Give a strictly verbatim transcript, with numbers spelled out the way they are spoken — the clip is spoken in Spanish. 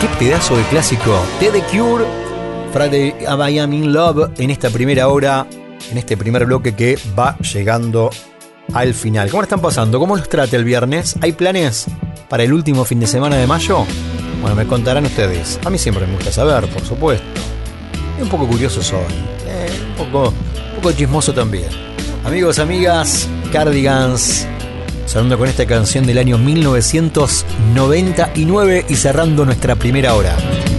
Qué pedazo de clásico. The The Cure, Friday I Am In Love, en esta primera hora, en este primer bloque que va llegando al final. ¿Cómo lo están pasando? ¿Cómo los trata el viernes? ¿Hay planes para el último fin de semana de mayo? Bueno, me contarán ustedes. A mí siempre me gusta saber, por supuesto. Y un poco curioso soy. Eh, un poco, un poco chismoso también. Amigos, amigas, Cardigans, cerrando con esta canción del año mil novecientos noventa y nueve y cerrando nuestra primera hora.